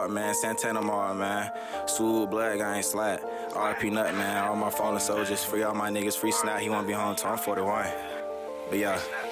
Boulevard, man. Santana Mall, man. Swoop, Blood Gang, Slat. RP Nut, man. All my fallen soldiers. Free all my niggas. Free Snap. He won't be home till I'm 41. But yeah.